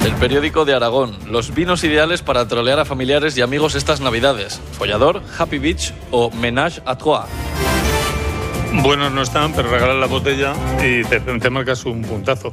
El periódico de Aragón. Los vinos ideales para trolear a familiares y amigos estas navidades. Follador, Happy Beach o Ménage à Trois. Buenos no están, pero regalan la botella y te marcas un puntazo.